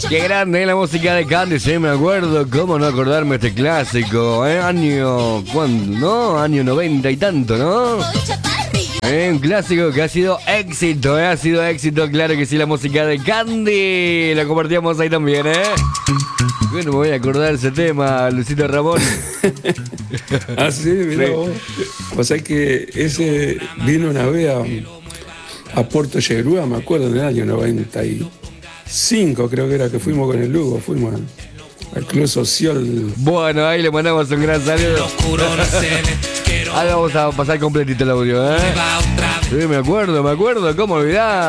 Qué grande la música de Candy, sí, me acuerdo. ¿Cómo no acordarme de este clásico? Año, ¿cuándo? ¿No? Año 90 y tanto, ¿no? Un clásico que ha sido éxito, ha sido éxito, claro que sí, la música de Candy. La compartíamos ahí también, Bueno, me voy a acordar de ese tema, Luisito Ramón. Ah, sí, mirá vos. O sea que ese vino una vez a Puerto Yerúa, me acuerdo, en el año 95, creo que era, que fuimos con el Lugo, fuimos al Club Social. Bueno, ahí le mandamos un gran saludo. Ahí vamos a pasar completito el audio, Sí, me acuerdo, ¿cómo olvidar?